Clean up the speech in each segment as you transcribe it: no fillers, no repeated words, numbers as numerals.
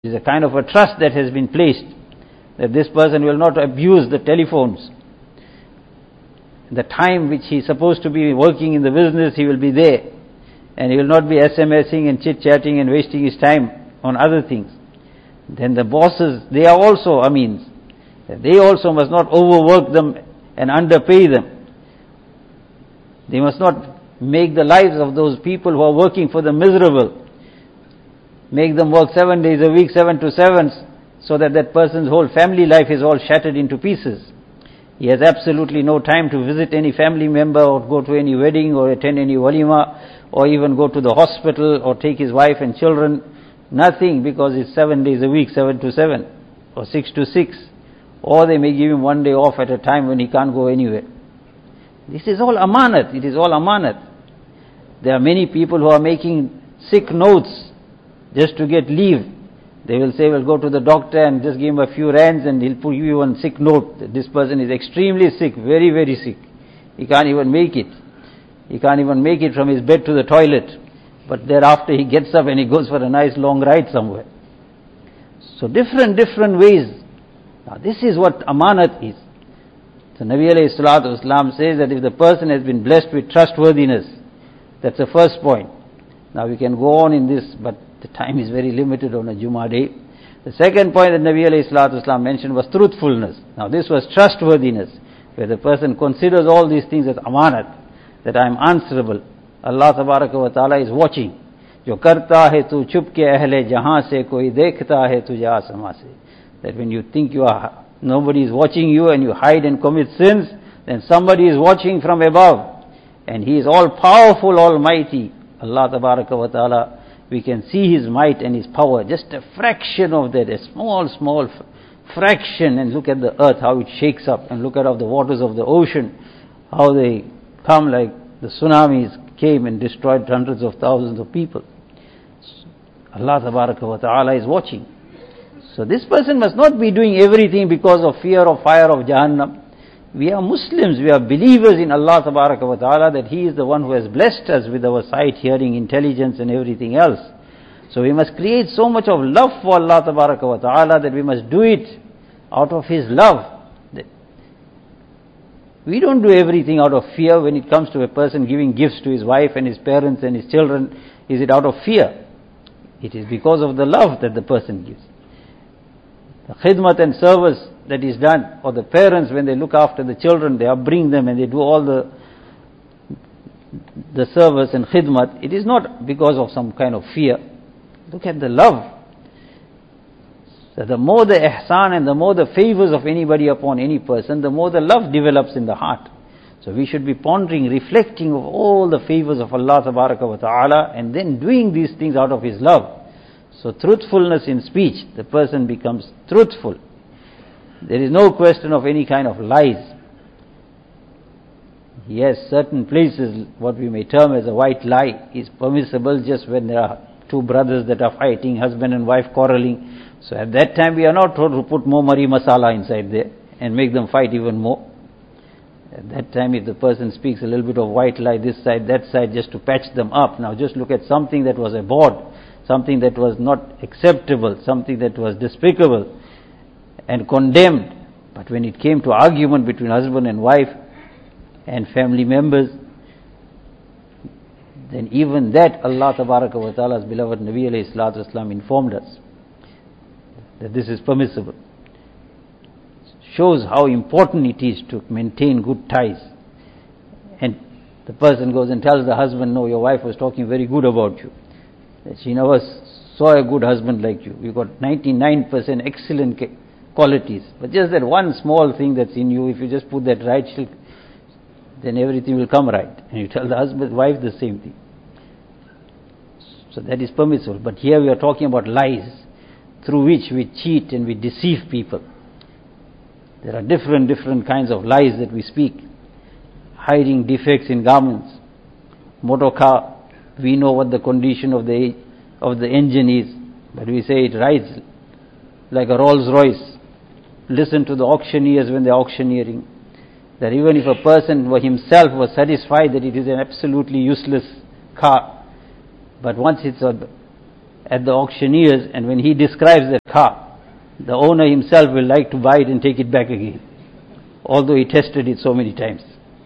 It is a kind of a trust that has been placed, that this person will not abuse the telephones. The time which he is supposed to be working in the business, he will be there. And he will not be SMSing and chit-chatting and wasting his time on other things. Then the bosses, they are also Ameens. They also must not overwork them and underpay them. They must not make the lives of those people who are working for them miserable. Make them work 7 days a week, 7 to 7, so that that person's whole family life is all shattered into pieces. He has absolutely no time to visit any family member or go to any wedding or attend any walima or even go to the hospital or take his wife and children. Nothing, because it's 7 days a week, 7 to 7 or 6 to 6. Or they may give him 1 day off at a time when he can't go anywhere. This is all amanat. It is all amanat. There are many people who are making sick notes just to get leave. They will say, well, go to the doctor and just give him a few rands and he'll put you on sick note. This person is extremely sick, very, very sick. He can't even make it. He can't even make it from his bed to the toilet. But thereafter he gets up and he goes for a nice long ride somewhere. So different ways. Now this is what amanat is. So Nabi alayhi salatu wasalam says that if the person has been blessed with trustworthiness, that's the first point. Now we can go on in this, but the time is very limited on a Jummah day. The second point that Nabi alayhi salatu wasalam mentioned was truthfulness. Now this was trustworthiness, where the person considers all these things as amanat, that I am answerable. Allah tabaraka wa ta'ala is watching. Jo karta hai tu chup ke ahle jahan se, koi dekhta hai tujhe asama se. That when you think nobody is watching you and you hide and commit sins, then somebody is watching from above. And He is all powerful, almighty. Allah tabaraka wa ta'ala, we can see His might and His power, just a fraction of that, a small fraction. And look at the earth, how it shakes up, and look at the waters of the ocean, how they come like the tsunamis came and destroyed hundreds of thousands of people. Allah tabaraka wa ta'ala is watching. So this person must not be doing everything because of fear of fire of Jahannam. We are Muslims, we are believers in Allah tabaraka wa ta'ala, that He is the one who has blessed us with our sight, hearing, intelligence and everything else. So we must create so much of love for Allah tabaraka wa ta'ala that we must do it out of His love. We don't do everything out of fear. When it comes to a person giving gifts to his wife and his parents and his children, is it out of fear? It is because of the love that the person gives. The khidmat and service that is done, or the parents when they look after the children, they upbring them and they do all the service and khidmat, it is not because of some kind of fear. Look at the love. So the more the ihsan and the more the favors of anybody upon any person, the more the love develops in the heart. So we should be pondering, reflecting of all the favors of Allah tabaraka wa ta'ala, and then doing these things out of His love. So truthfulness in speech, the person becomes truthful. There is no question of any kind of lies. Yes, certain places, what we may term as a white lie, is permissible just when there are two brothers that are fighting, husband and wife quarreling. So at that time we are not told to put more mari masala inside there and make them fight even more. At that time, if the person speaks a little bit of white lie this side, that side, just to patch them up. Now just look at something that was abhorred, something that was not acceptable, something that was despicable and condemned. But when it came to argument between husband and wife and family members, then even that Allah tabaraka wa ta'ala's beloved Nabi alayhi salatu wasalam informed us that this is permissible. Shows how important it is to maintain good ties. And the person goes and tells the husband, no, your wife was talking very good about you, that she never saw a good husband like you. You got 99% excellent qualities, but just that one small thing that's in you, if you just put that right, then everything will come right. And you tell the husband, wife the same thing. So that is permissible. But here we are talking about lies, through which we cheat and we deceive people. There are different kinds of lies that we speak. Hiding defects in garments. Motor car, we know what the condition of the engine is, but we say it rides like a Rolls Royce. Listen to the auctioneers when they are auctioneering. That even if a person himself was satisfied that it is an absolutely useless car, but once it's at the auctioneers, and when he describes that car, the owner himself will like to buy it and take it back again, although he tested it so many times.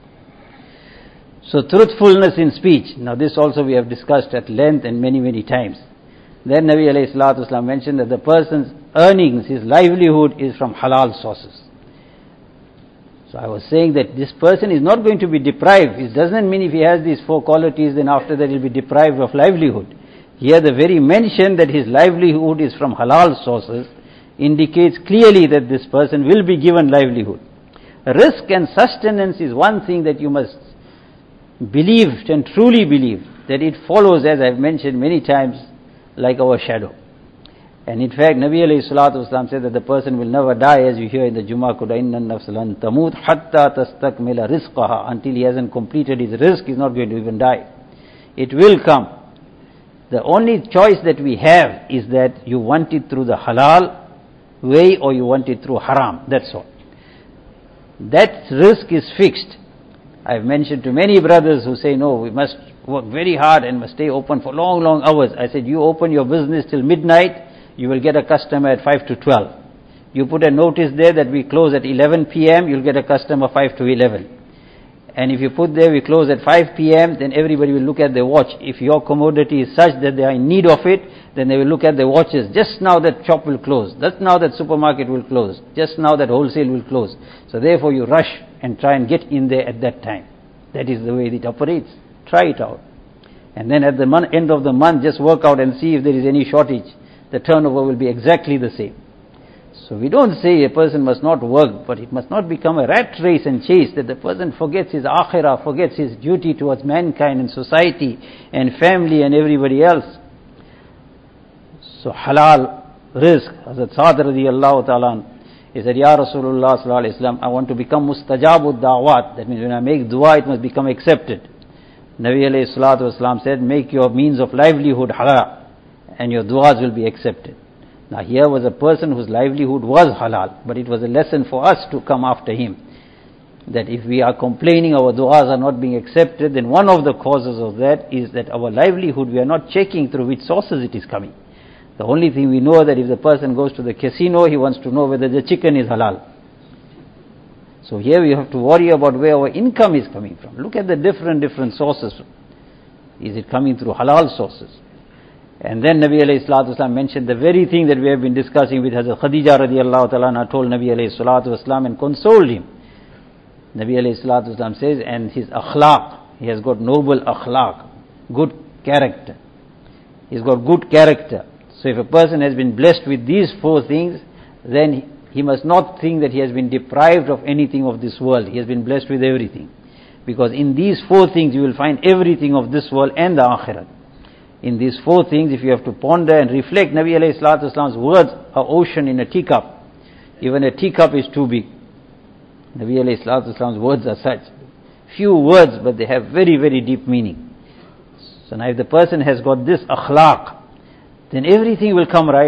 So truthfulness in speech. Now this also we have discussed at length and many, many times. Then Nabi alayhi salatu wasalam mentioned that the person's earnings, his livelihood is from halal sources. So I was saying that this person is not going to be deprived. It doesn't mean if he has these 4 qualities, then after that he'll be deprived of livelihood. Here the very mention that his livelihood is from halal sources indicates clearly that this person will be given livelihood. Risk and sustenance is one thing that you must believe and truly believe, that it follows, as I've mentioned many times, like our shadow. And in fact, Nabi alayhi salatu wasalam said that the person will never die, as you hear in the Jummah Quda, inna an-nafs lan tamut hatta tastakmila rizqaha. Until he hasn't completed his rizq, he's not going to even die. It will come. The only choice that we have is that you want it through the halal way or you want it through haram. That's all. That risk is fixed. I've mentioned to many brothers who say, no, we must work very hard and must stay open for long, long hours. I said, you open your business till midnight, you will get a customer at 5 to 12. You put a notice there that we close at 11 p.m., you'll get a customer 5 to 11. And if you put there we close at 5 p.m., then everybody will look at their watch. If your commodity is such that they are in need of it, then they will look at their watches. Just now that shop will close. Just now that supermarket will close. Just now that wholesale will close. So therefore you rush and try and get in there at that time. That is the way it operates. Try it out. And then at the end of the month, just work out and see if there is any shortage. The turnover will be exactly the same. So we don't say a person must not work, but it must not become a rat race and chase, that the person forgets his akhirah, forgets his duty towards mankind and society and family and everybody else. So halal rizq, Hazrat Sa'd radiyallahu ta'ala, he said, Ya Rasulullah sallallahu alayhi wa sallam, I want to become mustajabud da'wat. That means when I make dua, it must become accepted. Nabi alayhi salatu wasalam said, make your means of livelihood halal, and your duas will be accepted. Now here was a person whose livelihood was halal, but it was a lesson for us to come after him. That if we are complaining our duas are not being accepted, then one of the causes of that is that our livelihood, we are not checking through which sources it is coming. The only thing we know that if the person goes to the casino, he wants to know whether the chicken is halal. So here we have to worry about where our income is coming from. Look at the different sources. Is it coming through halal sources? And then Nabi alayhi salatu wasalam mentioned the very thing that we have been discussing with Hazrat Khadija radiallahu ta'ala, told Nabi alayhi salatu wasalam and consoled him. Nabi alayhi salatu wasalam says, and his akhlaq, he has got noble akhlaq, good character. He's got good character. So if a person has been blessed with these 4 things, then he must not think that he has been deprived of anything of this world. He has been blessed with everything. Because in these 4 things you will find everything of this world and the akhirat. In these 4 things, if you have to ponder and reflect, Nabi alayhi salatu wasalam's words are ocean in a teacup. Even a teacup is too big. Nabi alayhi salatu wasalam's words are such. Few words, but they have very, very deep meaning. So now if the person has got this akhlaq, then everything will come right.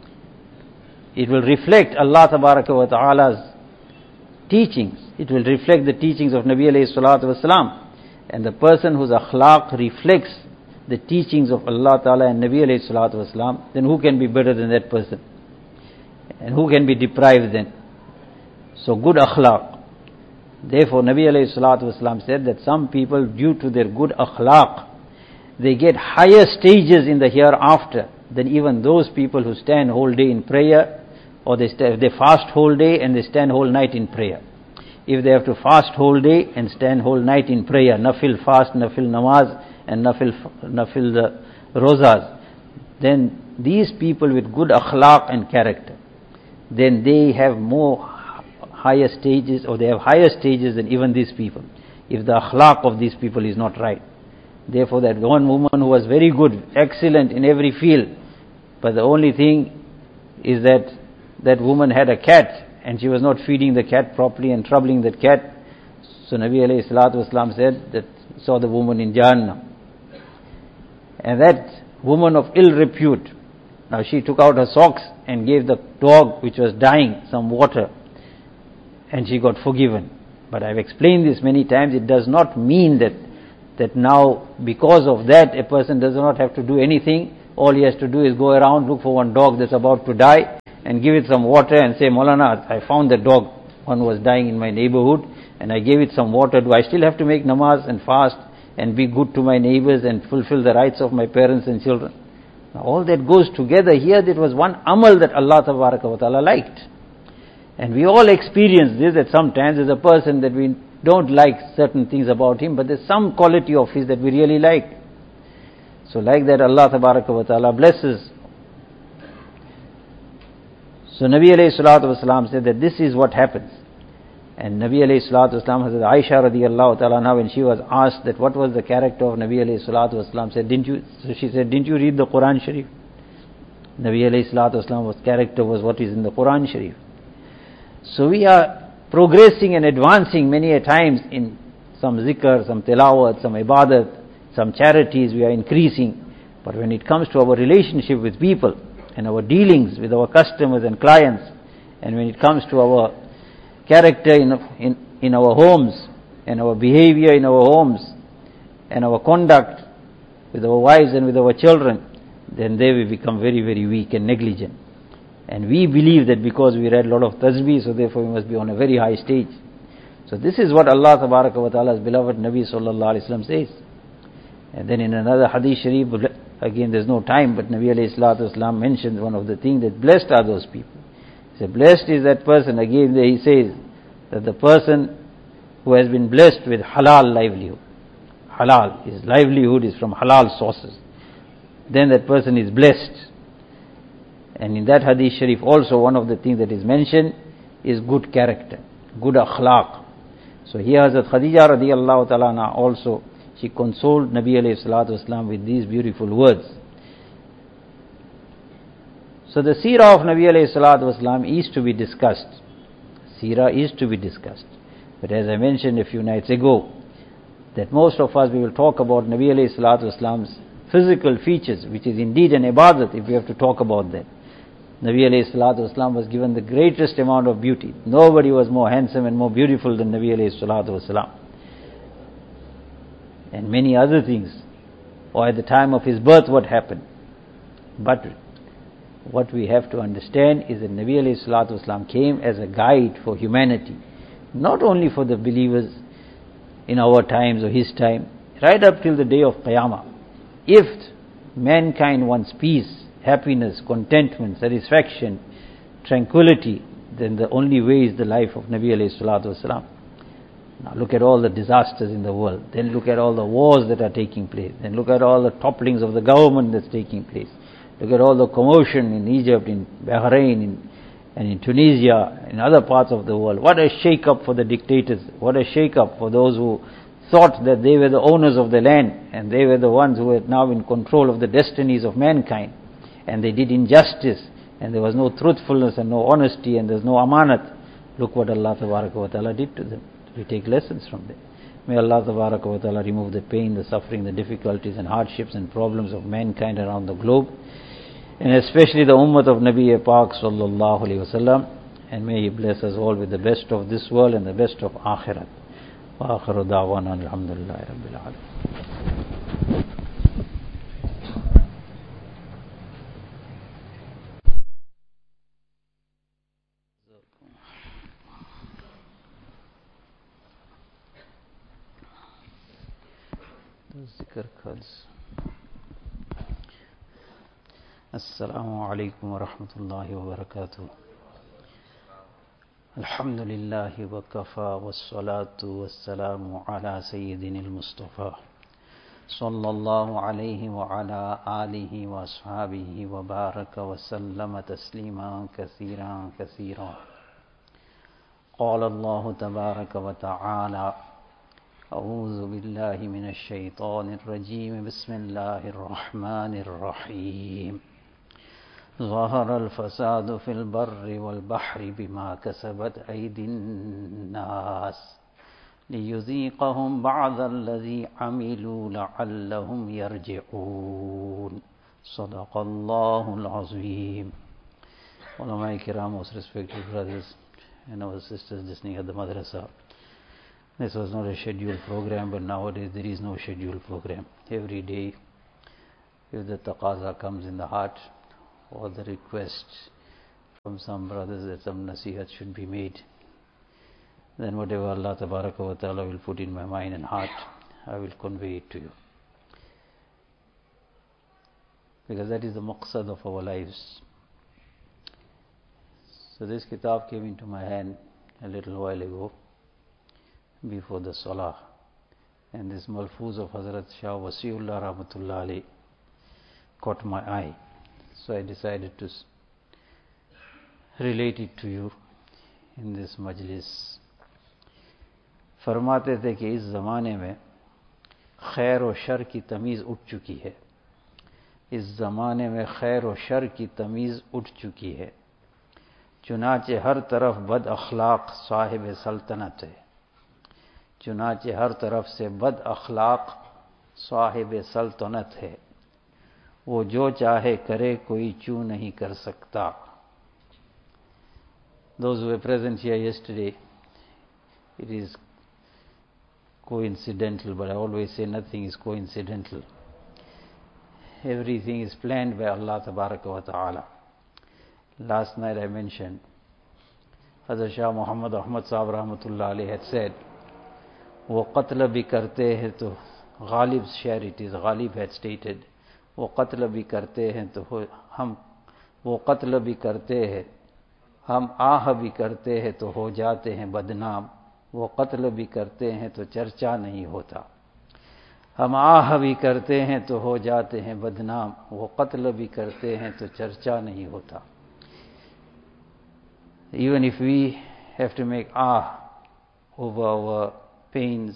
It will reflect Allah tabaraka wa ta'ala's teachings. It will reflect the teachings of Nabi alayhi salatu wasalam. And the person whose akhlaq reflects the teachings of Allah Ta'ala and Nabi alayhi salatu wasalam, then who can be better than that person? And who can be deprived then? So good akhlaq. Therefore Nabi alayhi salatu wasalam said that some people, due to their good akhlaq, they get higher stages in the hereafter than even those people who stand whole day in prayer, or they fast whole day and they stand whole night in prayer. If they have to fast whole day and stand whole night in prayer, nafil fast, nafil namaz, and nafil the rozas, then these people with good akhlaq and character, then they have more higher stages, or they have higher stages than even these people, if the akhlaq of these people is not right. Therefore that one woman who was very good, excellent in every field, but the only thing is that that woman had a cat and she was not feeding the cat properly and troubling that cat. So Nabi alayhi salatu wasalam said that saw the woman in Jahannam. And that woman of ill repute, now she took out her socks and gave the dog which was dying some water, and she got forgiven. But I've explained this many times, it does not mean that now because of that a person does not have to do anything, All he has to do is go around, look for one dog that's about to die, and give it some water and say, Maulana, I found the dog, one was dying in my neighborhood, and I gave it some water. Do I still have to make namaz and fast and be good to my neighbors and fulfill the rights of my parents and children? Now, all that goes together here. That was one amal that Allah Tabaraka wa Ta'ala liked. And we all experience this, that sometimes there's a person that we don't like certain things about him, but there's some quality of his that we really like. So like that, Allah Tabaraka wa Ta'ala blesses. So Nabi alayhi salatu wasalam said that this is what happens. And Nabi alayhi salatu wasalam, Hazrat Aisha radiallahu ta'ala, when she was asked that what was the character of Nabi alayhi salatu wasalam, she said, didn't you read the Quran Sharif? Nabi alayhi salatu wasalam's character was what is in the Quran Sharif. So we are progressing and advancing many a times in some zikr, some tilawat, some ibadat, some charities we are increasing. But when it comes to our relationship with people and our dealings with our customers and clients, and when it comes to our character in our homes, and our behavior in our homes, and our conduct with our wives and with our children, then there we become very, very weak and negligent. And we believe that because we read a lot of tasbih, so therefore we must be on a very high stage. So this is what Allah Tabaraka wa Ta'ala's beloved Nabi Sallallahu Alaihi Wasallam says. And then in another hadith sharif, again there's no time, but Nabi Alayhi Salatu Wasalam mentioned one of the things that blessed are those people. He said, blessed is that person. Again there he says that the person who has been blessed with halal livelihood. Halal, his livelihood is from halal sources. Then that person is blessed. And in that hadith sharif also one of the things that is mentioned is good character, good akhlaq. So here Hazrat Khadija radiallahu ta'ala also, she consoled Nabi alayhi salatu wasalam with these beautiful words. So the seerah of Nabi alayhi salatu wasalam is to be discussed. Seerah is to be discussed. But as I mentioned a few nights ago, that most of us we will talk about Nabi alayhi salatu wasalam's physical features, which is indeed an ibadat if we have to talk about that. Nabi alayhi salatu wasalam was given the greatest amount of beauty. Nobody was more handsome and more beautiful than Nabi alayhi salatu wasalam. And many other things. Or at the time of his birth what happened. But what we have to understand is that Nabi alayhi salatu wasalam came as a guide for humanity. Not only for the believers in our times or his time, right up till the day of Qiyamah. If mankind wants peace, happiness, contentment, satisfaction, tranquility, then the only way is the life of Nabi alayhi salatu wasalam. Now look at all the disasters in the world. Then look at all the wars that are taking place. Then look at all the topplings of the government that's taking place. Look at all the commotion in Egypt, in Bahrain, and in Tunisia, in other parts of the world. What a shake-up for the dictators. What a shake-up for those who thought that they were the owners of the land and they were the ones who were now in control of the destinies of mankind. And they did injustice, and there was no truthfulness and no honesty, and there's no amanat. Look what Allah Tabaraka wa Ta'ala did to them. We take lessons from them. May Allah Tabaraka wa Ta'ala remove the pain, the suffering, the difficulties and hardships and problems of mankind around the globe, and especially the ummah of Nabi Pak Sallallahu Alaihi Wasallam. And may He bless us all with the best of this world and the best of Akhirat. Wa akhiru da'wana alhamdulillahi rabbil alamin. ذكر خالص. السلام عليكم ورحمة الله وبركاته. الحمد لله وكفى والصلاة والسلام على سيدنا المصطفى صلى الله عليه وعلى آله وأصحابه وبارك وسلم تسليما كثيرا كثيرا. قال الله تبارك وتعالى: أعوذ بالله من الشيطان الرجيم. بسم الله الرحمن الرحيم. ظهر الفساد في البر والبحر بما كسبت أيدي الناس ليذيقهم بعض الذي عملوا لعلهم يرجعون. صدق الله العظيم. Ulama Kiram, most respected brothers and our sisters listening at the madrasa. This was not a scheduled program, but nowadays there is no scheduled program. Every day if the taqaza comes in the heart or the request from some brothers that some nasihat should be made, then whatever Allah Tabaraka wa Ta'ala will put in my mind and heart, I will convey it to you. Because that is the maqsad of our lives. So this kitab came into my hand a little while ago, before the Salah. And this Malfuz of Hazrat Shah Wasiullah Rahmatullah Ali caught my eye. So I decided to relate it to you in this majlis. फरमाते थे कि इस ज़माने में खैर और sir की तमीज़ उठ चुकी है. इस ज़माने में खैर और शर की तमीज़ उठ चुकी है. चुनाचे हर तरफ बद अखलाक साहिब सल्तनत है. चुनाचे हर तरफ से बद अखलाक साहिब सल्तनत है. वो जो चाहे करे कोई चू नहीं कर सकता. Those who were present here yesterday, it is coincidental, but I always say nothing is coincidental. Everything is planned by Allah Tabaraka wa Ta'ala. Last night I mentioned Hazrat Shah Muhammad Ahmad Sahab Rahmatullah Ali had said, वो कत्ल भी करते हैं तो गालिब शेर it is Ghalib had stated, वो कत्ल भी करते हैं तो हम वो कत्ल भी करते हैं हम आह भी करते हैं तो हो जाते हैं बदनाम. वो कत्ल भी करते हैं तो चर्चा नहीं होता. हम आह भी करते हैं तो हो जाते हैं बदनाम. वो कत्ल भी करते हैं तो चर्चा नहीं होता. Even if we have to make over our pains,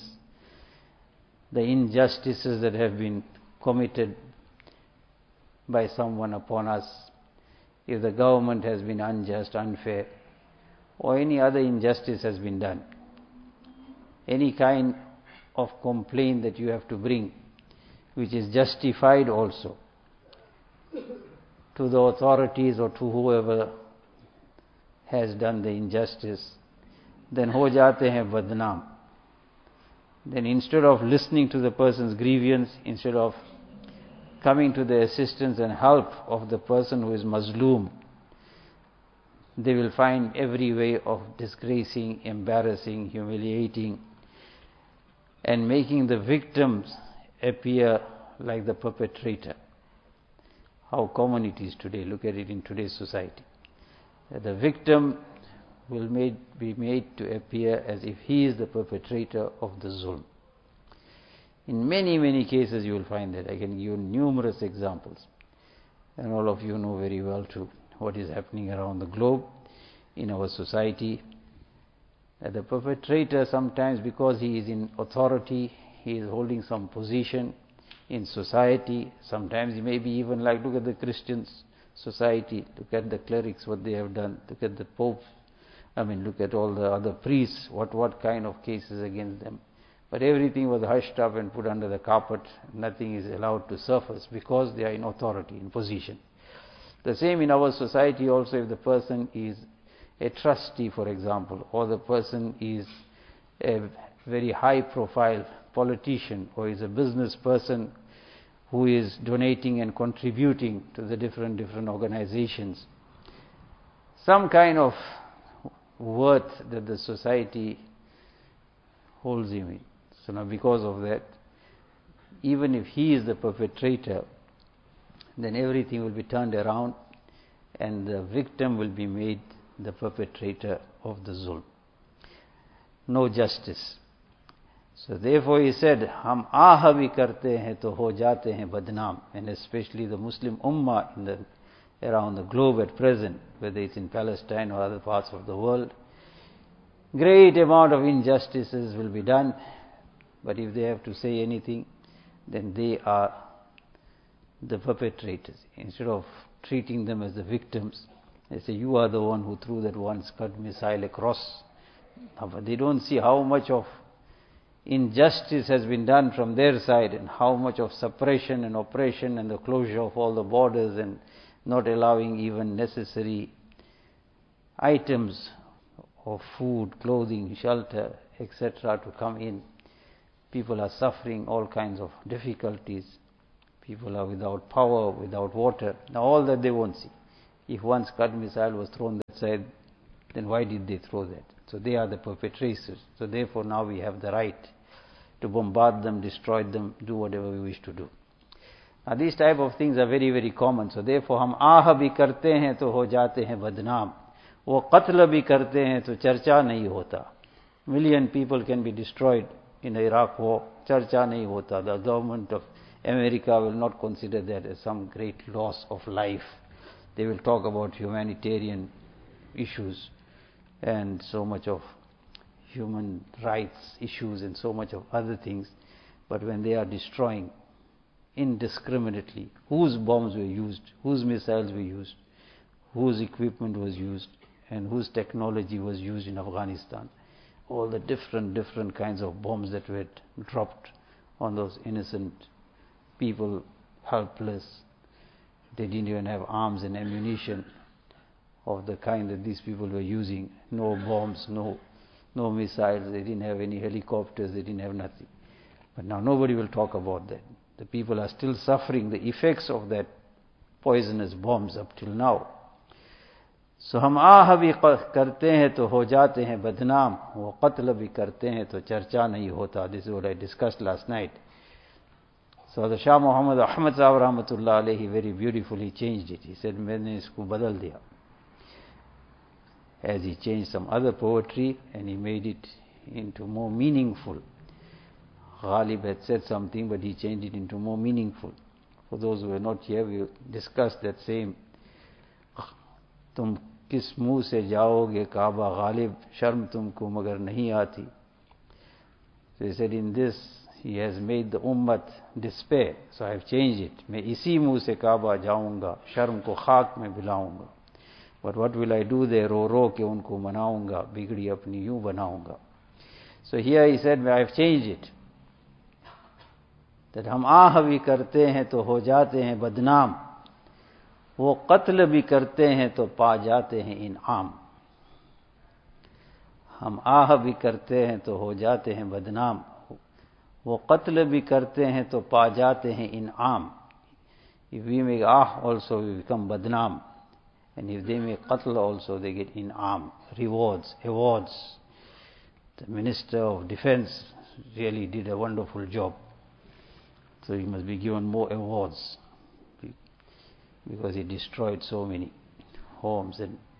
the injustices that have been committed by someone upon us, if the government has been unjust, unfair, or any other injustice has been done, any kind of complaint that you have to bring, which is justified also, to the authorities or to whoever has done the injustice, then ho jate hain badnaam. Then instead of listening to the person's grievance, instead of coming to the assistance and help of the person who is mazloom, they will find every way of disgracing, embarrassing, humiliating, and making the victims appear like the perpetrator. How common it is today. Look at it in today's society. The victim will be made to appear as if he is the perpetrator of the zulm. In many, many cases you will find that. I can give you numerous examples. And all of you know very well too what is happening around the globe in our society. The perpetrator, sometimes because he is in authority, he is holding some position in society. Sometimes he may be even like, look at the Christian society, look at the clerics, what they have done, look at the Pope, look at all the other priests, what kind of cases against them. But everything was hushed up and put under the carpet. Nothing is allowed to surface because they are in authority, in position. The same in our society also. If the person is a trustee, for example, or the person is a very high profile politician, or is a business person who is donating and contributing to the different organizations, some kind of worth that the society holds him in. So now because of that, even if he is the perpetrator, then everything will be turned around and the victim will be made the perpetrator of the zulm. No justice. So therefore he said, Hum आह भी करते हैं तो हो जाते हैं बदनाम. And especially the Muslim Ummah around the globe at present, whether it's in Palestine or other parts of the world, great amount of injustices will be done. But if they have to say anything, then they are the perpetrators. Instead of treating them as the victims, they say, you are the one who threw that one Scud missile across. But they don't see how much of injustice has been done from their side, and how much of suppression and oppression and the closure of all the borders and not allowing even necessary items of food, clothing, shelter, etc. to come in. People are suffering all kinds of difficulties. People are without power, without water. Now all that they won't see. If one Scud missile was thrown that side, then why did they throw that? So they are the perpetrators. So therefore now we have the right to bombard them, destroy them, do whatever we wish to do. Now these type of things are very, very common. So therefore हम आह भी करते हैं तो हो जाते हैं बदनाम. वो कत्ल भी करते हैं तो चर्चा नहीं होता. Million people can be destroyed in Iraq war. चर्चा नहीं होता. The government of America will not consider that as some great loss of life. They will talk about humanitarian issues and so much of human rights issues and so much of other things. But when they are destroying indiscriminately, whose bombs were used, whose missiles were used, whose equipment was used, and whose technology was used in Afghanistan, all the different kinds of bombs that were dropped on those innocent people, helpless. They didn't even have arms and ammunition of the kind that these people were using. No bombs, no missiles. They didn't have any helicopters. They didn't have nothing. But now nobody will talk about that. The people are still suffering the effects of that poisonous bombs up till now. So हम आह भी करते हैं तो हो जाते हैं बदनाम, वो कत्ल भी करते हैं तो चर्चा नहीं होता. This is what I discussed last night. So the Shah Muhammad Ahmad Sahib Rahmatullah alayhi very beautifully changed it. He said, मैंने इसको बदल दिया. As he changed some other poetry and he made it into more meaningful. Ghalib had said something, but he changed it into more meaningful. For those who were not here, we discussed that same. तुम किस मुंह से जाओगे काबा गालिब, शर्म तुमको मगर नहीं आती. So he said, in this he has made the ummat despair. So I have changed it. मैं इसी मुंह से काबा जाऊंगा, शर्म को खाक में मिलाऊंगा. But what will I do there? रो रो के उनको मनाऊंगा, बिगड़ी अपनी यूं बनाऊंगा. So here he said, I have changed it. That हम आह भी करते हैं तो हो जाते हैं बदनाम, वो कत्ल भी करते हैं तो पा जाते हैं इनाम. हम आह भी करते हैं तो हो जाते हैं बदनाम, वो कत्ल भी करते हैं तो पा जाते हैं इनाम. If we make ah also, we become badnaam. And if they make qatl also, they get in'am, rewards, awards. The Minister of Defense really did a wonderful job. So he must be given more awards, because he destroyed so many homes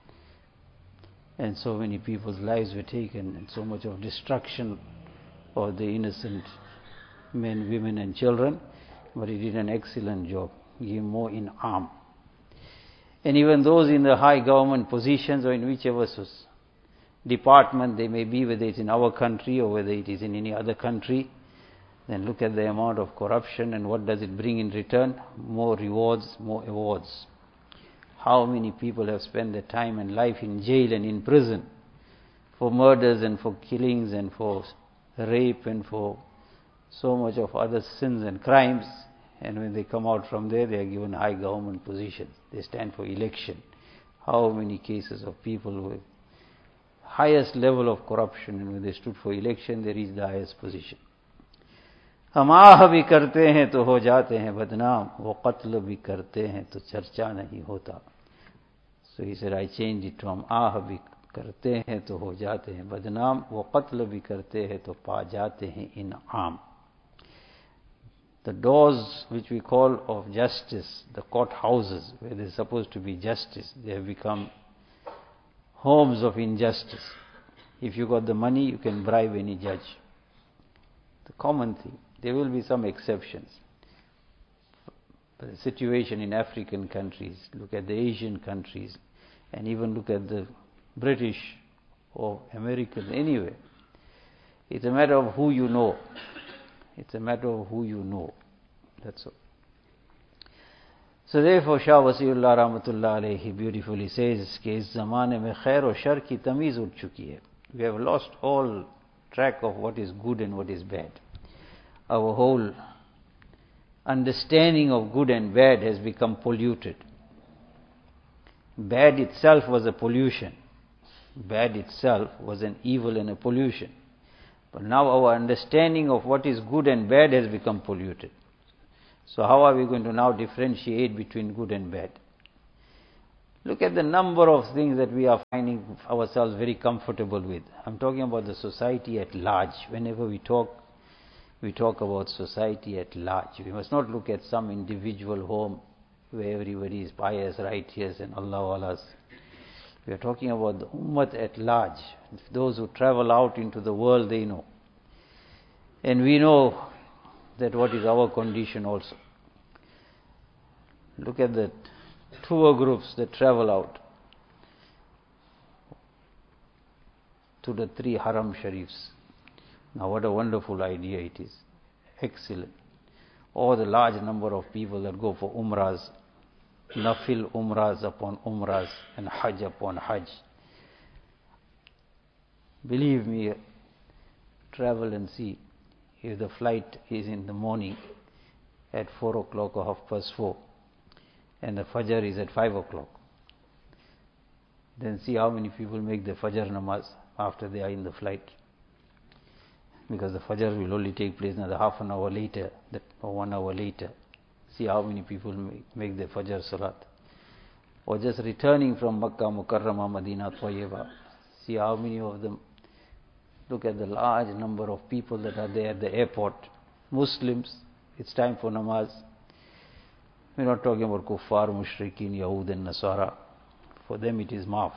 and so many people's lives were taken, and so much of destruction of the innocent men, women and children. But he did an excellent job. Give more in'am. And even those in the high government positions or in whichever department they may be, whether it's in our country or whether it is in any other country, then look at the amount of corruption and what does it bring in return? More rewards, more awards. How many people have spent their time and life in jail and in prison for murders and for killings and for rape and for so much of other sins and crimes, and when they come out from there, they are given high government positions. They stand for election. How many cases of people with highest level of corruption, and when they stood for election, they reached the highest position. हम आह भी करते हैं तो हो जाते हैं बदनाम, वो कत्ल भी करते हैं तो चर्चा नहीं होता. So he said, I changed it to हम आह भी करते हैं तो हो जाते हैं बदनाम, वो कत्ल भी करते हैं तो पा जाते हैं इनाम. The doors which we call of justice, the court houses where there is supposed to be justice, they have become homes of injustice. If you got the money, you can bribe any judge. The common thing. There will be some exceptions. But the situation in African countries, look at the Asian countries, and even look at the British or American, anyway. It's a matter of who you know. It's a matter of who you know. That's all. So therefore Shah Wasiullah Rahmatullah alayhi beautifully says कि इस ज़माने में खैर और sir की तमीज़ उठ चुकी है. We have lost all track of what is good and what is bad. Our whole understanding of good and bad has become polluted. Bad itself was a pollution. Bad itself was an evil and a pollution. But now our understanding of what is good and bad has become polluted. So how are we going to now differentiate between good and bad? Look at the number of things that we are finding ourselves very comfortable with. I'm talking about the society at large. Whenever we talk about society at large. We must not look at some individual home where everybody is pious, righteous, and Allah's. We are talking about the ummah at large. Those who travel out into the world, they know. And we know that what is our condition also. Look at the tour groups that travel out to the 3 Haram Sharifs. Now what a wonderful idea it is. Excellent. Or the large number of people that go for umrahs, nafil umrahs upon umrahs, and hajj upon hajj. Believe me, travel and see. If the flight is in the morning at 4 o'clock or 4:30, and the Fajr is at 5 o'clock, then see how many people make the Fajr namaz after they are in the flight. Because the Fajr will only take place another half an hour later, or 1 hour later. See how many people make the Fajr Salat. Or just returning from Makkah, Mukarramah, Madinah, Tayyibah. See how many of them. Look at the large number of people that are there at the airport. Muslims, it's time for namaz. We're not talking about kuffar, mushrikeen, Yahud and Nasara. For them it is maaf.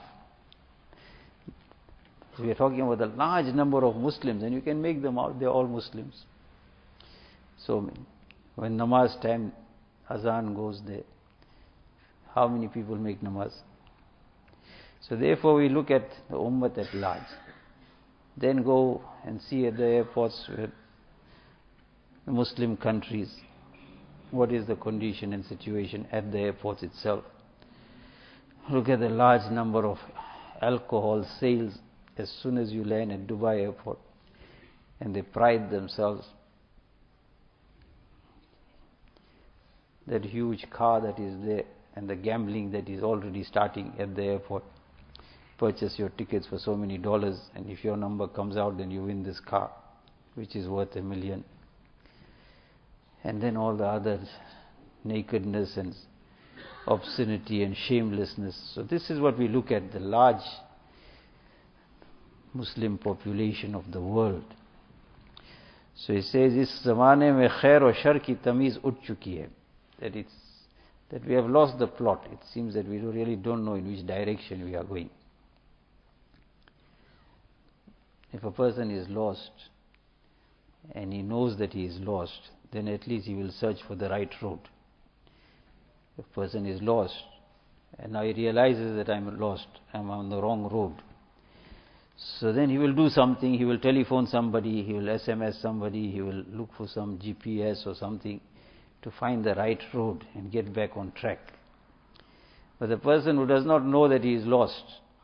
We are talking about the large number of Muslims, and you can make them out, they're all Muslims. So when namaz time, azan goes there, how many people make namaz? So therefore we look at the ummah at large. Then go and see at the airports where the Muslim countries, what is the condition and situation at the airports itself. Look at the large number of alcohol sales as soon as you land at Dubai airport, and they pride themselves. That huge car that is there, and the gambling that is already starting at the airport. Purchase your tickets for so many dollars, and if your number comes out, then you win this car, which is worth $1 million. And then all the other nakedness and obscenity and shamelessness. So this is what we look at, the large Muslim population of the world. So he says, "Is zamane mein khair aur shar ki tamiz ut chuki hai." That we have lost the plot. It seems that we really don't know in which direction we are going. If a person is lost and he knows that he is lost, then at least he will search for the right road. If a person is lost and now he realizes that I'm lost, I'm on the wrong road, so then he will do something. He will telephone somebody, he will SMS somebody, he will look for some GPS or something to find the right road and get back on track. But the person who does not know that he is lost,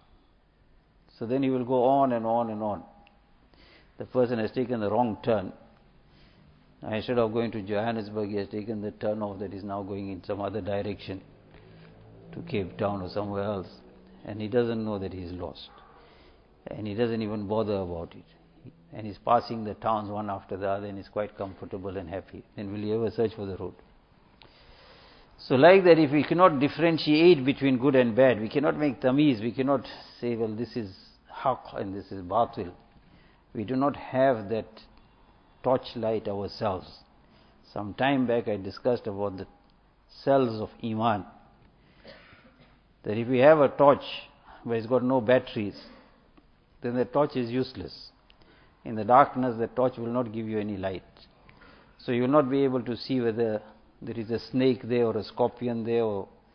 so then he will go on and on and on. The person has taken the wrong turn. Instead of going to Johannesburg, he has taken the turn off that is now going in some other direction to Cape Town or somewhere else. And he doesn't know that he is lost. And he doesn't even bother about it. And he's passing the towns one after the other and is quite comfortable and happy. Then will he ever search for the road? So like that, if we cannot differentiate between good and bad, we cannot make tamiz, we cannot say, well, this is haqq and this is batil. We do not have that torchlight ourselves. Some time back I discussed about the cells of Iman. That if we have a torch but it's got no batteries, then the torch is useless. In the darkness, the torch will not give you any light. So you will not be able to see whether there is a snake there or a scorpion there,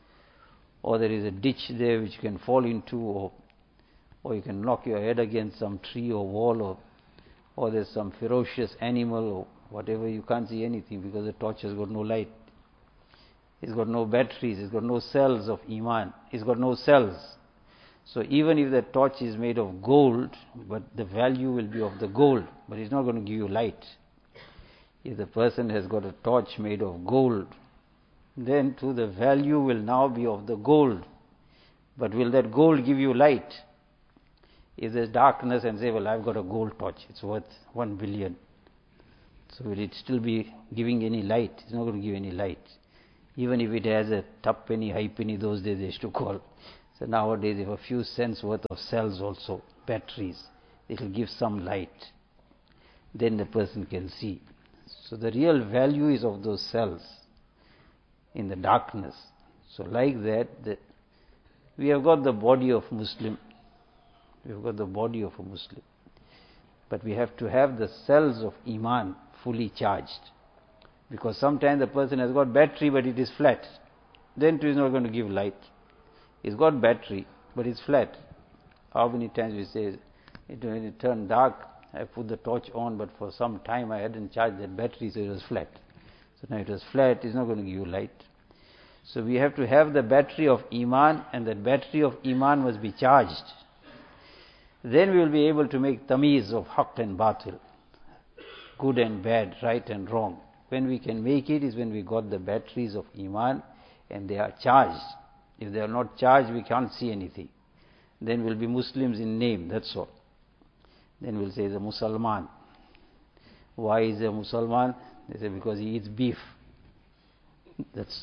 or there is a ditch there which you can fall into, or you can knock your head against some tree or wall, or there's some ferocious animal or whatever. You can't see anything because the torch has got no light. It's got no batteries, it's got no cells of Iman, it's got no cells. So even if the torch is made of gold, but the value will be of the gold, but it's not going to give you light. If the person has got a torch made of gold, then too the value will now be of the gold. But will that gold give you light? If there's darkness and say, well, I've got a gold torch, it's worth 1 billion. So will it still be giving any light? It's not going to give any light. Even if it has a tuppenny, halfpenny, those days they used to call. So nowadays, if a few cents worth of cells also, batteries, it will give some light. Then the person can see. So the real value is of those cells in the darkness. So like that, we have got the body of Muslim. We have got the body of a Muslim. But we have to have the cells of Iman fully charged. Because sometimes the person has got battery but it is flat. Then it is not going to give light. He's got battery but it's flat. How many times we say, when it turned dark, I put the torch on, but for some time I hadn't charged that battery, so it was flat. So now it was flat, it's not going to give you light. So we have to have the battery of Iman, and that battery of Iman must be charged. Then we will be able to make tamiz of haqq and batil, good and bad, right and wrong. When we can make it is when we got the batteries of Iman and they are charged. If they are not charged, we can't see anything. Then we'll be Muslims in name, that's all. Then we'll say he's a Musalman. Why is he a Musalman? They say because he eats beef. That's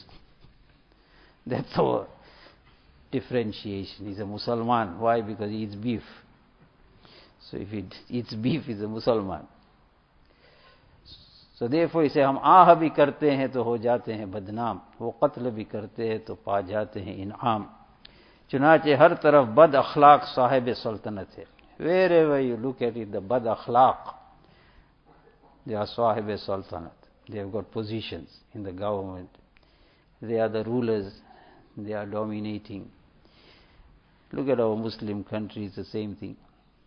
our differentiation. He's a Musalman. Why? Because he eats beef. So if he eats beef, he's a Musalman. So therefore he say, हम आह भी करते हैं तो हो जाते हैं बदनाम, वो कत्ल भी करते हैं तो पा जाते हैं इनाम. चुनाचे हर तरफ बद अखलाक साहिब सल्तनत है. Wherever you look at it, the bad akhlaq, they are sahib sultanat. They have got positions in the government. They are the rulers. They are dominating. Look at our Muslim countries, the same thing.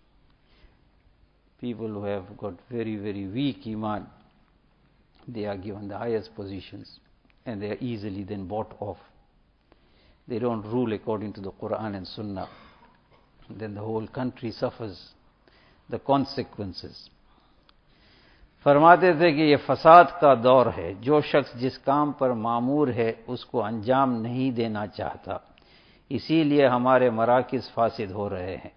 People who have got very, very weak iman, they are given the highest positions and they are easily then bought off. They don't rule according to the Quran and Sunnah. Then the whole country suffers the consequences. फरमाते थे कि ये फसाद का दौर है, जो शख्स जिस काम पर मामूर है उसको अंजाम नहीं देना चाहता, इसीलिए हमारे मराकिज़ फासिद हो रहे हैं.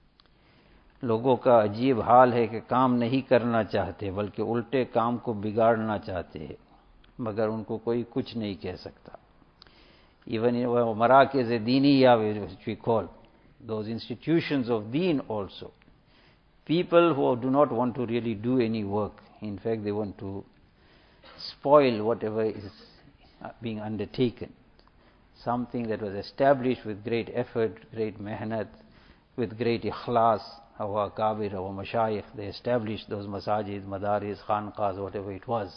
लोगों का अजीब हाल है कि काम नहीं करना चाहते बल्कि उल्टे काम को बिगाड़ना चाहते हैं, मगर उनको कोई कुछ नहीं कह सकता. Even मराकिज़ दीनिया which we call, those institutions of deen also, people who do not want to really do any work, in fact they want to spoil whatever is being undertaken. Something that was established with great effort, great mehnat, with great ikhlas. Our Kabir, our Mashayikh, they established those masajid, madaris, khanqahs, whatever it was.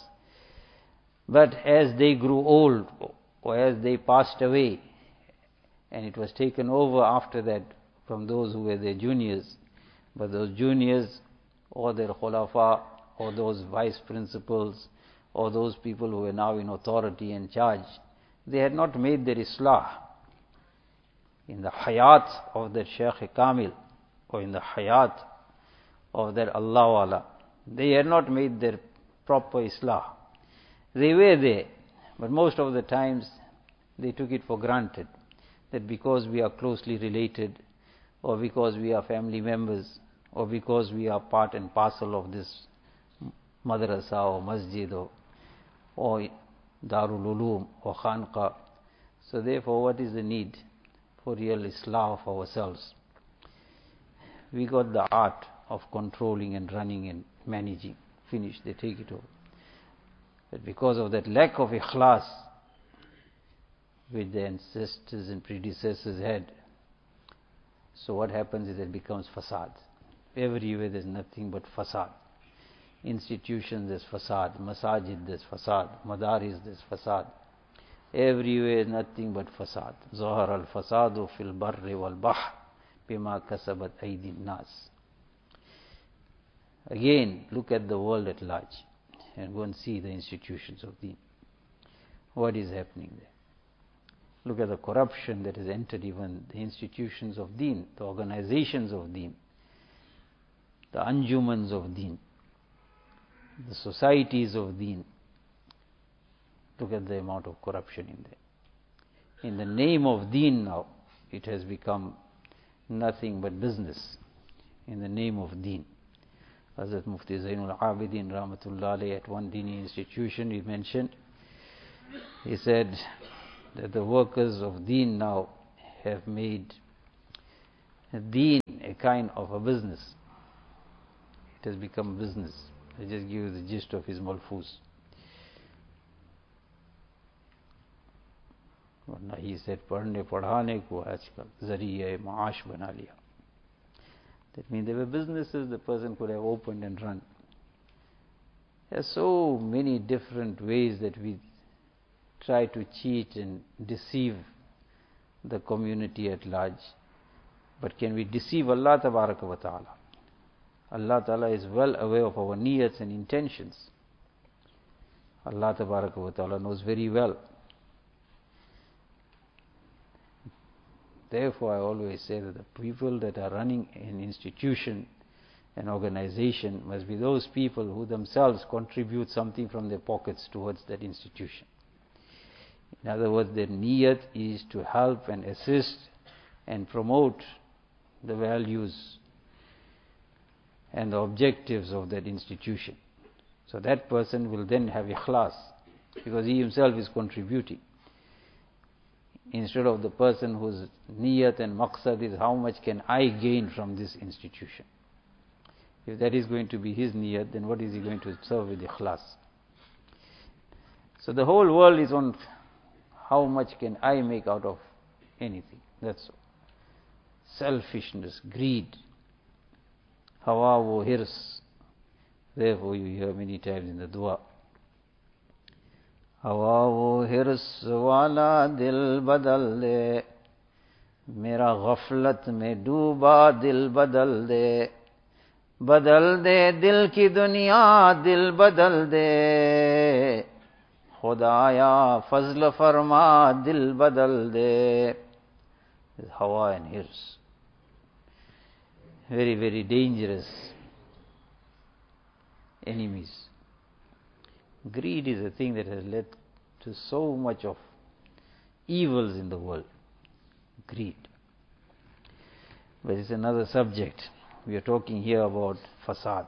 But as they grew old, or as they passed away, and it was taken over after that from those who were their juniors. But those juniors, or their khulafa, or those vice principals, or those people who were now in authority and charge, they had not made their islah. In the hayat of that Shaykh Kamil, or in the hayat of that Allah Wala, they had not made their proper islah. They were there, but most of the times they took it for granted that because we are closely related, or because we are family members, or because we are part and parcel of this madrasa or masjid or Darul Uloom or Khanqa. So therefore, what is the need for real islah of ourselves? We got the art of controlling and running and managing. Finished, they take it over. But because of that lack of ikhlas which the ancestors and predecessors had, so what happens is it becomes fasad. Everywhere there's nothing but fasad. Institutions there's fasad, masajid there's fasad, madaris there's fasad. Everywhere nothing but fasad. Zahar al-fasadu fil barri wal bahr bima kasabat aydin nas. Again, look at the world at large and go and see the institutions of deen. What is happening there? Look at the corruption that has entered even the institutions of deen, the organizations of deen, the anjumans of deen, the societies of deen. Look at the amount of corruption in there. In the name of deen now, it has become nothing but business. In the name of deen. Hazrat Mufti Zainul Abidin Rahmatullah Alayhi at one Dini institution, he mentioned, he said that the workers of Deen now have made Deen a kind of a business. It has become business. I just give you the gist of his malfuz. वरना he said पढ़ने पढ़ाने को आजकल ज़रिए माश बना लिया. That means there were businesses the person could have opened and run. There are so many different ways that we try to cheat and deceive the community at large. But can we deceive Allah Tabaraka wa Ta'ala? Allah Ta'ala is well aware of our niyats and intentions. Allah Tabaraka wa Ta'ala knows very well. Therefore, I always say that the people that are running an institution, an organization, must be those people who themselves contribute something from their pockets towards that institution. In other words, their niyat is to help and assist and promote the values and the objectives of that institution. So that person will then have ikhlas, because he himself is contributing. Instead of the person whose niyat and maqsad is how much can I gain from this institution. If that is going to be his niyat, then what is he going to serve with ikhlas? So the whole world is on how much can I make out of anything. That's all. Selfishness, greed, hawa wo hirs. Therefore you hear many times in the dua, हवा वो हिर्स वाला दिल बदल दे, मेरा गफलत में डूबा दिल बदल दे, बदल दे दिल की दुनिया दिल बदल दे, खुदाया फजल फरमा दिल बदल दे. Hawa and hirs, very, very dangerous enemies. Greed is a thing that has led to so much of evils in the world. Greed. But it's another subject. We are talking here about fasad.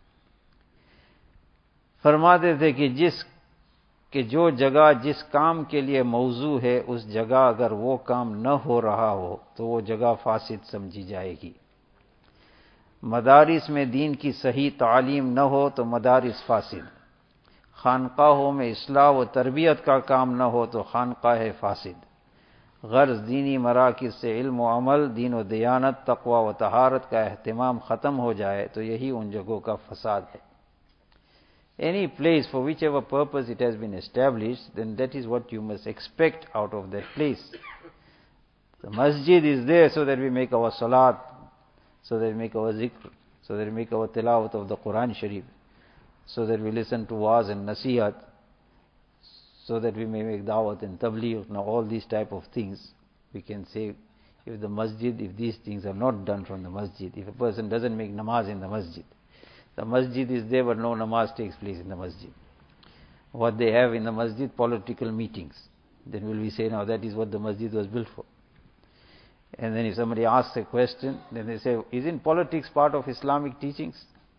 फरमाते थे कि जो जगह जिस काम के लिए मौजू है उस जगह अगर वो काम न हो रहा हो तो वो जगह फासिद समझी जाएगी. मदारिस में दीन की सही तालीम न हो तो मदारिस फासिद. खानकाहों में इस्लाह व तरबियत का काम न हो तो खानकाह फासिद. गर्ज दीनी मराकिज से इल्म व अमल, दीन व दियानत, तक़वा व तहारत का एहतिमाम ख़त्म हो जाए तो यही उन जगहों का फसाद है. Any place for whichever purpose it has been established, then that is what you must expect out of that place. The masjid is there so that we make our salat, so that we make our zikr, so that we make our tilawat of the Quran Sharif, so that we listen to waz and nasihat, so that we may make dawat and tabligh. Now all these type of things, we can say, if the masjid, if these things are not done from the masjid, if a person doesn't make namaz in the masjid is there but no namaz takes place in the masjid. What they have in the masjid, political meetings. Then will we say, now that is what the masjid was built for. And then if somebody asks a question, then they say, isn't politics part of Islamic teachings?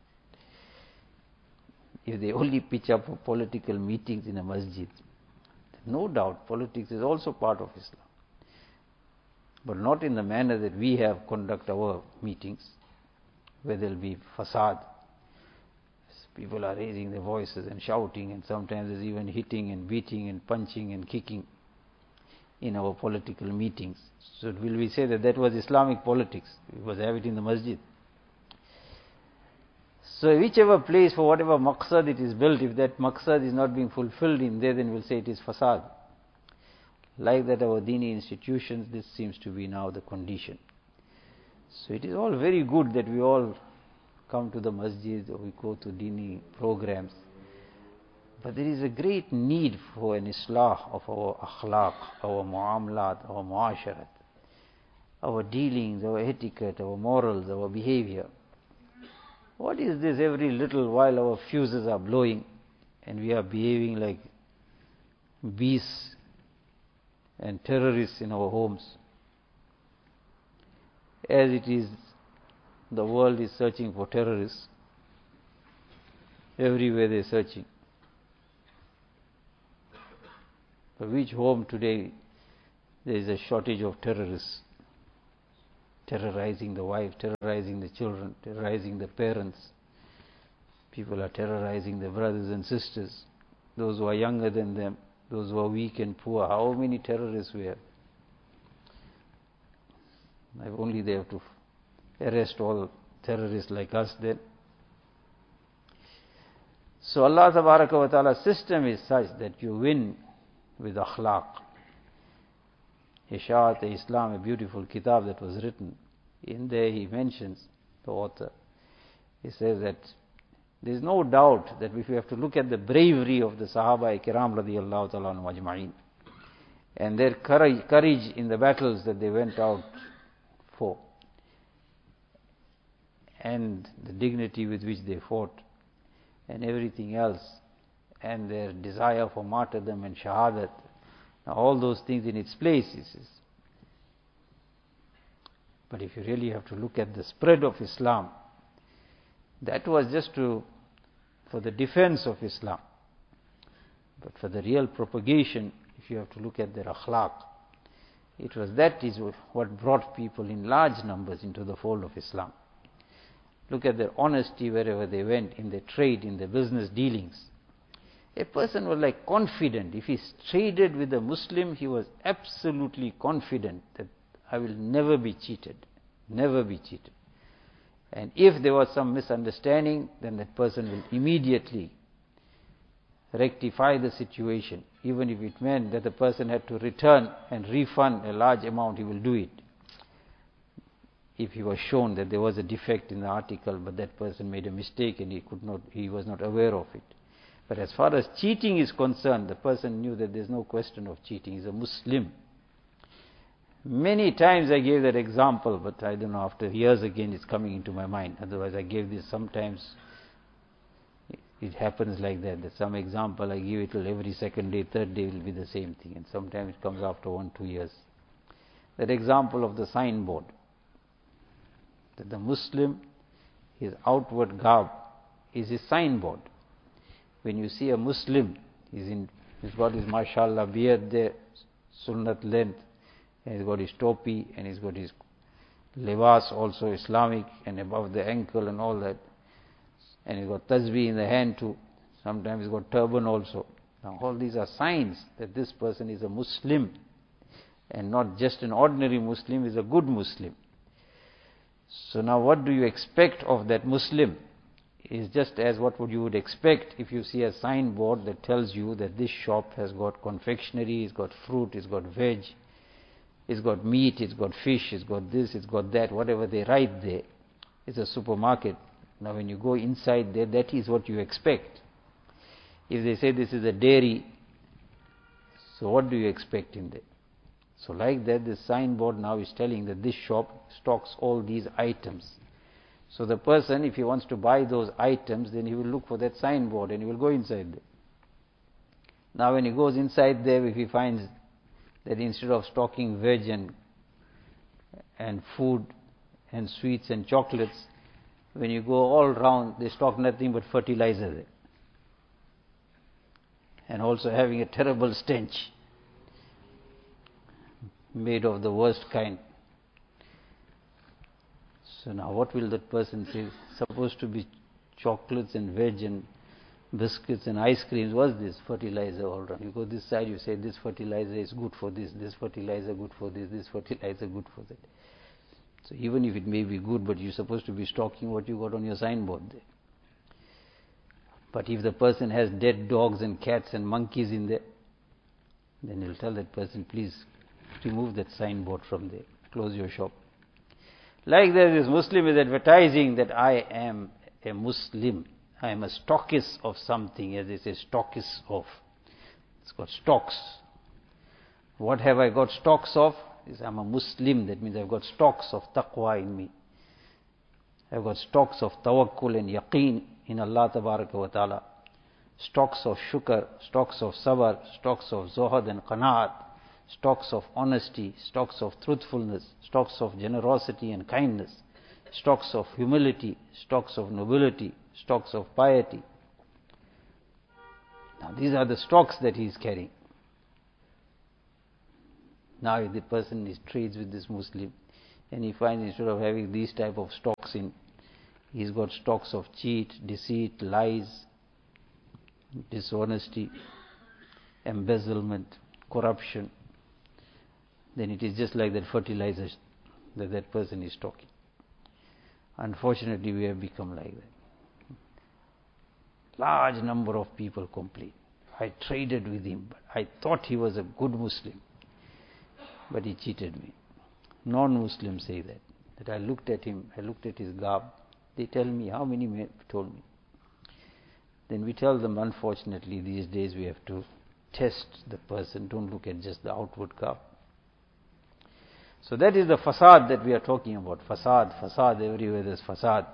If they only pitch up for political meetings in a masjid, no doubt politics is also part of Islam. But not in the manner that we have conduct our meetings, where there will be fasad. People are raising their voices and shouting, and sometimes there's even hitting and beating and punching and kicking in our political meetings. So will we say that that was Islamic politics? We must have it in the masjid. So whichever place, for whatever maqsad it is built, if that maqsad is not being fulfilled in there, then we'll say it is fasad. Like that our dini institutions, this seems to be now the condition. So it is all very good that we all come to the masjid or we go to dini programs. But there is a great need for an islah of our akhlaq, our muamalat, our muasharat, our dealings, our etiquette, our morals, our behavior. What is this? Every little while our fuses are blowing and we are behaving like beasts and terrorists in our homes. As it is, the world is searching for terrorists. Everywhere they're searching. For which home today there is a shortage of terrorists, terrorizing the wife, terrorizing the children, terrorizing the parents. People are terrorizing their brothers and sisters, those who are younger than them, those who are weak and poor. How many terrorists we have? If only they have to arrest all terrorists like us then. So Allah Tabaraka wa Ta'ala's system is such that you win with akhlaq. Islam, a beautiful kitab that was written. In there he mentions, the author, he says that there is no doubt that if you have to look at the bravery of the Sahaba Kiram radiyallahu ta'ala anhum ajma'in, and their courage in the battles that they went out for, and the dignity with which they fought, and everything else, and their desire for martyrdom and shahadat, all those things in its place. But if you really have to look at the spread of Islam, that was just for the defense of Islam. But for the real propagation, if you have to look at their akhlaq, that is what brought people in large numbers into the fold of Islam. Look at their honesty wherever they went, in their trade, in their business dealings. A person was like confident. If he traded with a Muslim, he was absolutely confident that I will never be cheated. Never be cheated. And if there was some misunderstanding, then that person will immediately rectify the situation. Even if it meant that the person had to return and refund a large amount, he will do it. If he was shown that there was a defect in the article, but that person made a mistake and he was not aware of it. But as far as cheating is concerned, the person knew that there's no question of cheating. He's a Muslim. Many times I gave that example, but I don't know, after years again it's coming into my mind. Otherwise I gave this sometimes. It happens like that some example I give it till every second day, third day will be the same thing. And sometimes it comes after 1-2 years. That example of the signboard. That the Muslim, his outward garb is his signboard. When you see a Muslim, he's got his mashallah beard there, sunnat length, and he's got his topi, and he's got his libas also Islamic, and above the ankle and all that. And he's got tasbih in the hand too. Sometimes he's got turban also. Now all these are signs that this person is a Muslim, and not just an ordinary Muslim, is a good Muslim. So now what do you expect of that Muslim? Is just as what you would expect if you see a signboard that tells you that this shop has got confectionery, it's got fruit, it's got veg, it's got meat, it's got fish, it's got this, it's got that, whatever they write there. It's a supermarket. Now when you go inside there, that is what you expect. If they say this is a dairy, so what do you expect in there? So like that, this signboard now is telling that this shop stocks all these items. So the person, if he wants to buy those items, then he will look for that signboard and he will go inside there. Now when he goes inside there, if he finds that instead of stocking veg and food and sweets and chocolates, when you go all round, they stock nothing but fertilizer there. And also having a terrible stench, made of the worst kind. So now what will that person say? Supposed to be chocolates and veg and biscuits and ice creams. What's this? Fertilizer all around. You go this side, you say this fertilizer is good for this fertilizer good for this fertilizer good for that. So even if it may be good, but you're supposed to be stocking what you got on your signboard there. But if the person has dead dogs and cats and monkeys in there, then he'll tell that person, please remove that signboard from there. Close your shop. Like that, this Muslim is advertising that I am a Muslim. I am a stockist of something, as they say, stockist of. It's got stocks. What have I got stocks of? Is I'm a Muslim. That means I've got stocks of taqwa in me. I've got stocks of tawakkul and yaqeen in Allah Tabaraka wa Ta'ala. Stocks of shukr, stocks of sabr, stocks of zuhad and qanaat, stocks of honesty, stocks of truthfulness, stocks of generosity and kindness, stocks of humility, stocks of nobility, stocks of piety. Now these are the stocks that he is carrying. Now if the person trades with this Muslim and he finds instead of having these type of stocks in, he's got stocks of cheat, deceit, lies, dishonesty, embezzlement, corruption, then it is just like that fertilizer that person is talking. Unfortunately, we have become like that. Large number of people complain. I traded with him, but I thought he was a good Muslim, but he cheated me. Non-Muslims say that I looked at him, I looked at his garb. They tell me, how many men told me? Then we tell them, unfortunately, these days we have to test the person. Don't look at just the outward garb. So that is the fasad that we are talking about. Fasad, everywhere there's fasad.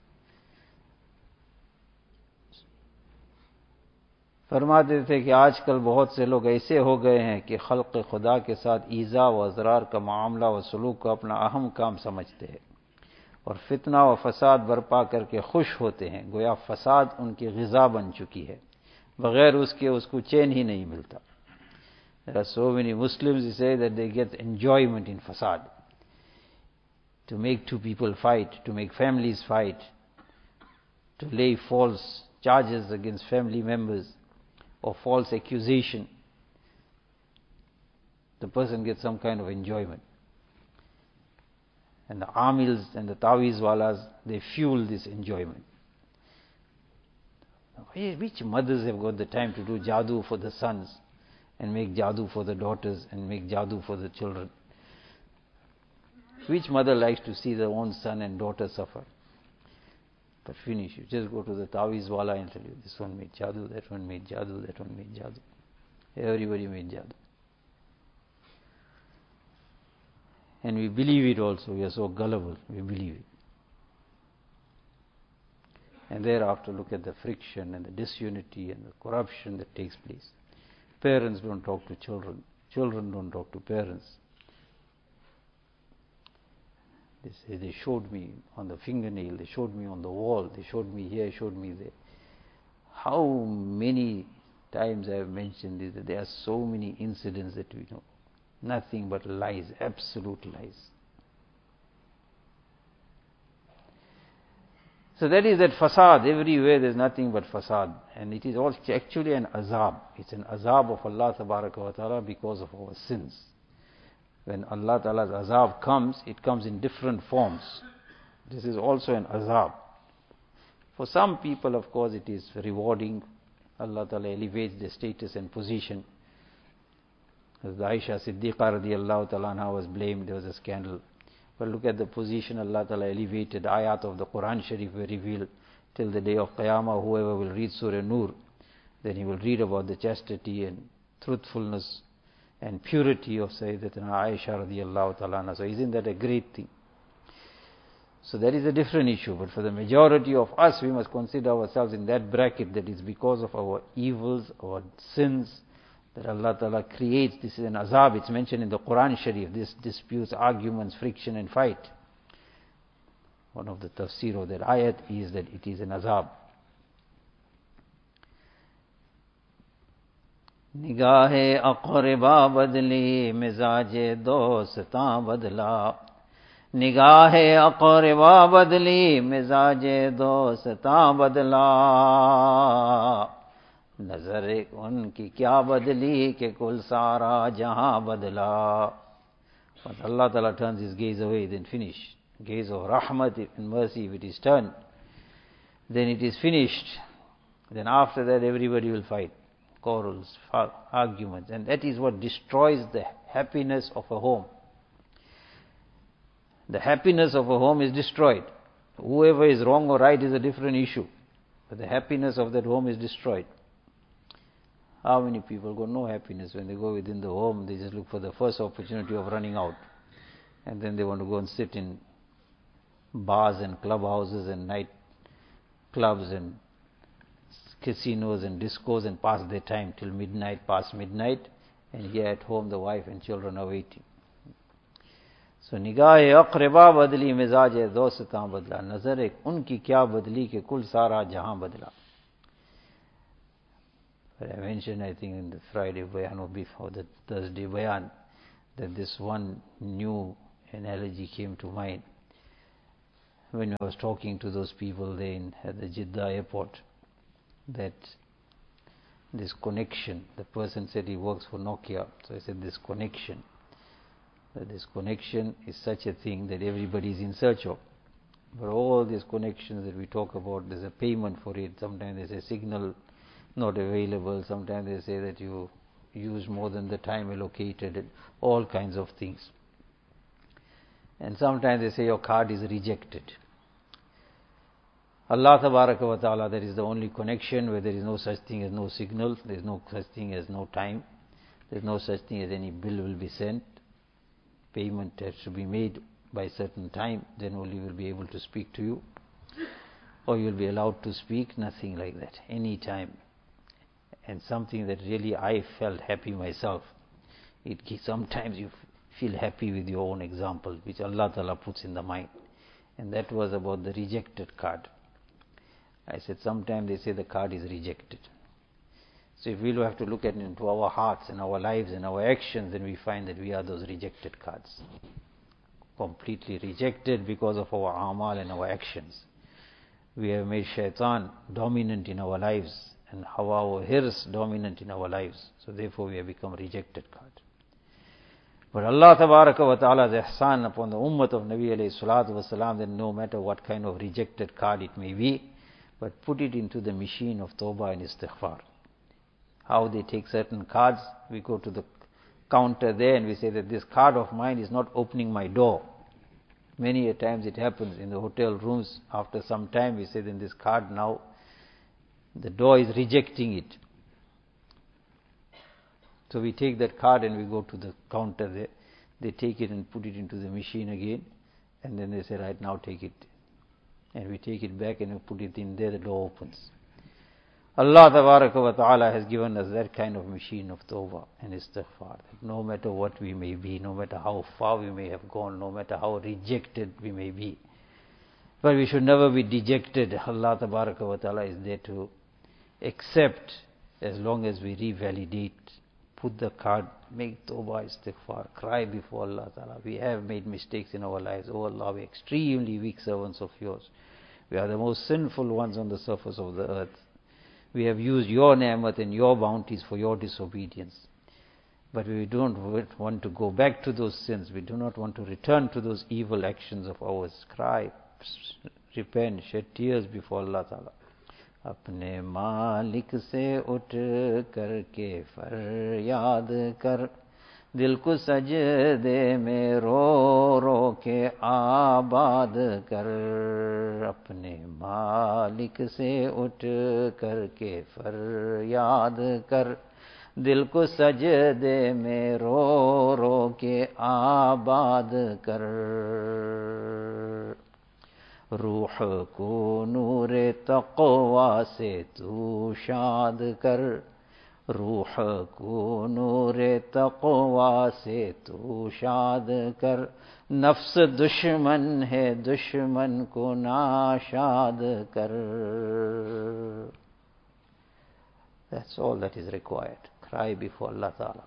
फरमाते थे कि आजकल बहुत से लोग ऐसे हो गए हैं कि खल्क़ खुदा के साथ ईज़ा व अज़रार का मामला व सलूक को अपना अहम काम समझते हैं और फितना व फसाद बर्पा करके खुश होते हैं, गोया फसाद उनकी ग़िज़ा बन चुकी है, बगैर उसके उसको चैन ही नहीं मिलता. There are so many Muslims who say that they get enjoyment in fasad. To make two people fight, to make families fight, to lay false charges against family members or false accusation. The person gets some kind of enjoyment. And the amils and the tawiz walas, they fuel this enjoyment. Which mothers have got the time to do jadoo for the sons and make jadoo for the daughters and make jadoo for the children? Which mother likes to see their own son and daughter suffer? But finish, you just go to the tawiz wala and tell you, this one made jadoo, that one made jadoo, that one made jadoo. Everybody made jadoo. And we believe it also, we are so gullible, we believe it. And thereafter look at the friction and the disunity and the corruption that takes place. Parents don't talk to children, children don't talk to parents. They say, they showed me on the fingernail, they showed me on the wall, they showed me here, showed me there. How many times I have mentioned this, that there are so many incidents that we know. Nothing but lies, absolute lies. So that is that fasad, everywhere there is nothing but fasad. And it is all actually an azab. It's an azab of Allah Tabaraka wa Ta'ala because of our sins. When Allah Ta'ala's azab comes, it comes in different forms. This is also an azab. For some people, of course, it is rewarding. Allah Ta'ala elevates their status and position. As Aisha Siddiqa radiallahu ta'ala anha was blamed, there was a scandal. But look at the position Allah Ta'ala elevated. Ayat of the Quran Sharif were revealed till the day of Qiyamah. Whoever will read Surah Nur, then he will read about the chastity and truthfulness and purity of Sayyidatina Aisha radiallahu ta'ala anha. So isn't that a great thing? So that is a different issue. But for the majority of us, we must consider ourselves in that bracket, that is because of our evils, our sins, that Allah Ta'ala creates. This is an azab. It's mentioned in the Quran Sharif. This disputes, arguments, friction and fight. One of the tafsir of that ayat is that it is an azab. निगाहे अक़रबा बदली मिजाजे दोस्तां बदला निगाहे अक़रबा बदली मिजाजे दोस्तां बदला नजर उनकी क्या बदली के कुल सारा जहां बदला. Once Allah Ta'ala turns his gaze away, then finish. Gaze of rahmat and mercy, if it is turned, then it is finished. Then after that everybody will fight. Quarrels, arguments, and that is what destroys the happiness of a home. The happiness of a home is destroyed. Whoever is wrong or right is a different issue, but the happiness of that home is destroyed. How many people got no happiness when they go within the home? They just look for the first opportunity of running out, and then they want to go and sit in bars and clubhouses and night clubs and casinos and discos and pass their time till midnight, past midnight, and here at home the wife and children are waiting. So निगाहे अक़रबा बदली मिजाज दोस्तां बदला नजर उनकी क्या बदली के कुल सारा जहां बदला. But I mentioned, I think, in the Friday bayan or before the Thursday bayan, that this one new analogy came to mind when I was talking to those people there at the Jeddah airport, that this connection, the person said he works for Nokia, so I said this connection is such a thing that everybody is in search of. But all these connections that we talk about, there's a payment for it. Sometimes there's a signal not available, sometimes they say that you use more than the time allocated, all kinds of things. And sometimes they say your card is rejected. Allah Tabaraka wa Ta'ala, that is the only connection where there is no such thing as no signal, there is no such thing as no time, there is no such thing as any bill will be sent. Payment has to be made by a certain time, then only will be able to speak to you, or you will be allowed to speak, nothing like that, any time. And something that really I felt happy myself. Sometimes you feel happy with your own example, which Allah Ta'ala puts in the mind. And that was about the rejected card. I said, sometimes they say the card is rejected. So if we'll have to look into our hearts and our lives and our actions, then we find that we are those rejected cards. Completely rejected because of our amal and our actions. We have made shaitan dominant in our lives, and hawa or hirs dominant in our lives. So therefore we have become rejected card. But Allah Tabaraka wa Ta'ala's ihsan upon the ummah of Nabi alayhi salatu wasalam, that no matter what kind of rejected card it may be, but put it into the machine of tawbah and istighfar. How they take certain cards, we go to the counter there and we say that this card of mine is not opening my door. Many a times it happens in the hotel rooms. After some time we say that this card now, the door is rejecting it. So we take that card and we go to the counter there. They take it and put it into the machine again, and then they say, right, now take it. And we take it back and we put it in there, the door opens. Allah Tabaraka wa Ta'ala has given us that kind of machine of tawbah and istighfar. No matter what we may be, no matter how far we may have gone, no matter how rejected we may be, but we should never be dejected. Allah Tabaraka wa Ta'ala is there to accept as long as we revalidate. Put the card, make tawbah, istighfar, cry before Allah Ta'ala. We have made mistakes in our lives. Oh Allah, we are extremely weak servants of yours. We are the most sinful ones on the surface of the earth. We have used your ni'mat and your bounties for your disobedience. But we don't want to go back to those sins. We do not want to return to those evil actions of ours. Cry, repent, shed tears before Allah Ta'ala. अपने मालिक से उठ करके फरियाद कर, दिल को सजदे में रो रो के आबाद कर. अपने मालिक से उठ करके फरियाद कर, दिल को सजदे में रो रो के आबाद कर. रूह को नूरे तक़वा से तू शाद कर, रूह को नूरे तक़वा से तू शाद कर. नफ्स दुश्मन है, दुश्मन को नाशाद कर. That's all that is required. Cry before Allah Ta'ala.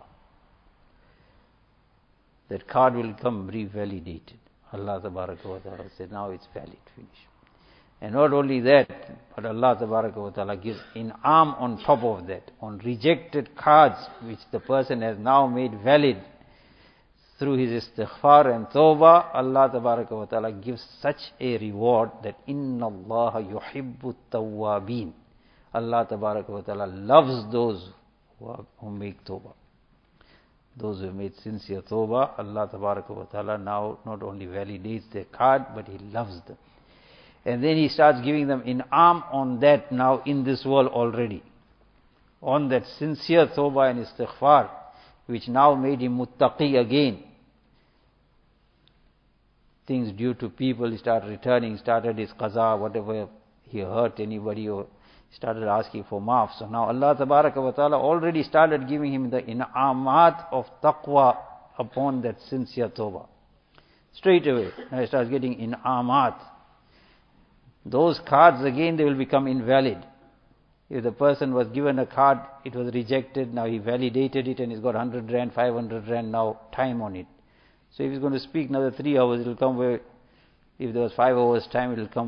That card will come revalidated. Allah Tabaraka wa Ta'ala said, now it's valid, finish. And not only that, but Allah Tabaraka wa Ta'ala gives in'am on top of that, on rejected cards which the person has now made valid through his istighfar and tawbah. Allah Tabaraka wa Ta'ala gives such a reward that inna Allah yuhibbu tawwabin. Allah Tabaraka wa Ta'ala loves those who make tawbah. Those who have made sincere tawbah, Allah Tabaraka wa Ta'ala now not only validates their card, but He loves them. And then He starts giving them in'am on that now in this world already. On that sincere tawbah and istighfar, which now made him muttaqi again. Things due to people, he started returning, started his qaza, whatever he hurt anybody, or started asking for maaf. So now Allah Tabaraka wa Ta'ala already started giving him the in'amat of taqwa upon that sincere tawbah. Straight away, now he starts getting in'amat. Those cards again, they will become invalid. If the person was given a card, it was rejected, now he validated it and he's got 100 rand, 500 rand now time on it. So if he's going to speak another 3 hours, it will come where, if there was 5 hours time, it will come